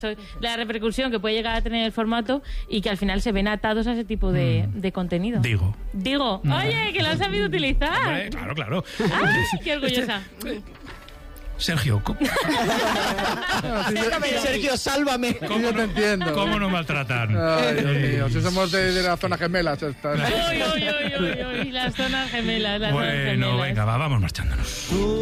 la repercusión que puede llegar a tener el formato y que al final se ven atados a ese tipo de contenido. Digo, oye, que lo has sabido utilizar. Hombre, claro. ¡Ay, qué orgullosa! Sergio, Sergio, sálvame. Yo te entiendo. ¿Cómo nos maltratan? Ay, Dios mío, si somos de las zonas gemelas. Uy, las zonas gemelas. Bueno, venga, vamos marchándonos.